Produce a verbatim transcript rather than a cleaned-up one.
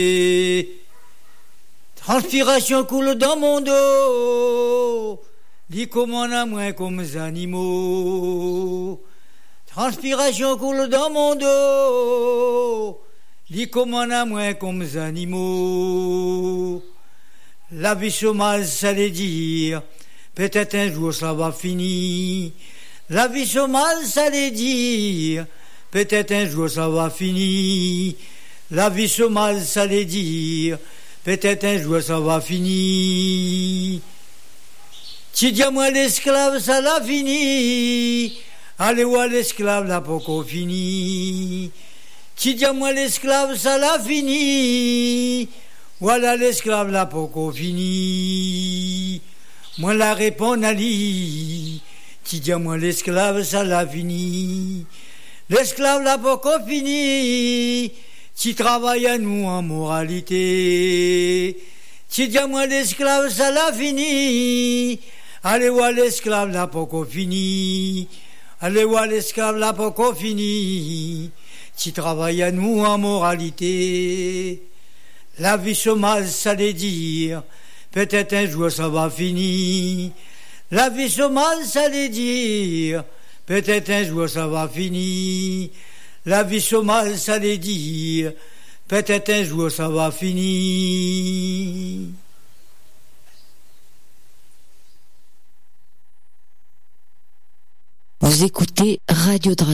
Transpiration coule dans mon dos, dit comme on a moins comme les animaux. Transpiration coule dans mon dos, dit comme on a moins comme les animaux. La vie chômage, ça veut dire, peut-être un jour ça va finir. La vie chômage, ça veut dire, peut-être un jour ça va finir. La vie chômage, ça veut dire, peut-être un jour ça va finir. Tu dis à moi l'esclave, ça l'a fini. Allez voir l'esclave, là pour qu'on finit. Tu dis à moi l'esclave, ça l'a fini. Voilà l'esclave, là pour qu'on finit. Moi la réponds à lui. Tu dis à moi l'esclave, ça l'a fini. L'esclave, là pour qu'on finit. Tu travailles à nous en moralité. Tu dis à moi l'esclave, ça l'a fini. Allez voir l'esclave là pour qu'on finit. Allez voir l'esclave là pour qu'on finit. Tu travailles à nous en moralité. La vie chômage, ça veut dire, peut-être un jour ça va finir. La vie chômage, ça veut dire, peut-être un jour ça va finir. La vie chômage, ça veut dire, peut-être un jour ça va finir. Vous écoutez Radio Dragon.